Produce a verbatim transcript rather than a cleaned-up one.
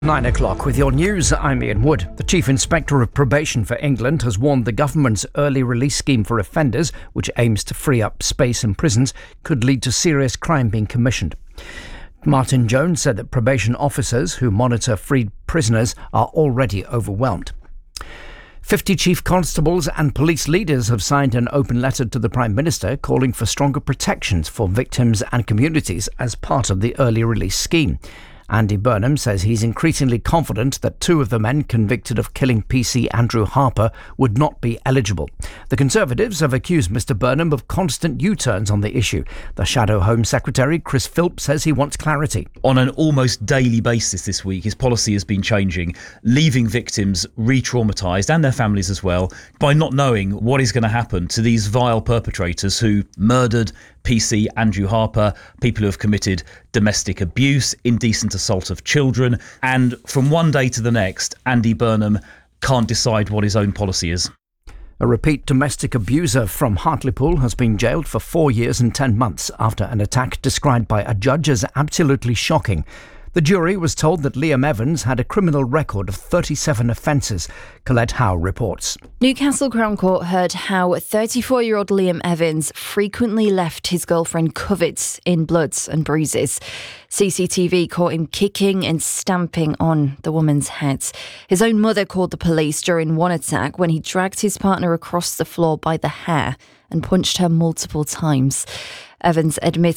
Nine o'clock with your news. I'm Ian Wood. The Chief Inspector of Probation for England has warned the government's early release scheme for offenders, which aims to free up space in prisons, could lead to serious crime being commissioned. Martin Jones said that probation officers who monitor freed prisoners are already overwhelmed. Fifty chief constables and police leaders have signed an open letter to the Prime Minister calling for stronger protections for victims and communities as part of the early release scheme. Andy Burnham says he's increasingly confident that two of the men convicted of killing P C Andrew Harper would not be eligible. The Conservatives have accused Mr Burnham of constant U-turns on the issue. The Shadow Home Secretary, Chris Philp, says he wants clarity. On an almost daily basis this week, his policy has been changing, leaving victims re-traumatised and their families as well by not knowing what is going to happen to these vile perpetrators who murdered P C Andrew Harper, people who have committed domestic abuse, indecent assault of children, and from one day to the next, Andy Burnham can't decide what his own policy is. A repeat domestic abuser from Hartlepool has been jailed for four years and ten months after an attack described by a judge as absolutely shocking. The jury was told that Liam Evans had a criminal record of thirty-seven offences. Colette Howe reports. Newcastle Crown Court heard how thirty-four-year-old Liam Evans frequently left his girlfriend covered in blood and bruises. C C T V caught him kicking and stamping on the woman's head. His own mother called the police during one attack when he dragged his partner across the floor by the hair and punched her multiple times. Evans admitted